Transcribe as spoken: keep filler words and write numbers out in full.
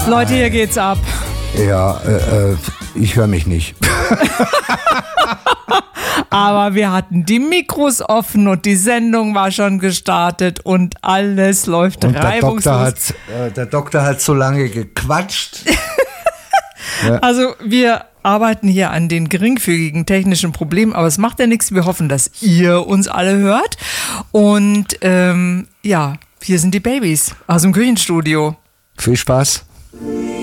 Leute, hier geht's ab. Ja, äh, ich höre mich nicht. Aber wir hatten die Mikros offen und die Sendung war schon gestartet und alles läuft und reibungslos. Der Doktor, hat, äh, der Doktor hat so lange gequatscht. Ja. Also wir arbeiten hier an den geringfügigen technischen Problemen, aber es macht ja nichts. Wir hoffen, dass ihr uns alle hört. Und ähm, ja, hier sind die Babys aus dem Küchenstudio. Viel Spaß.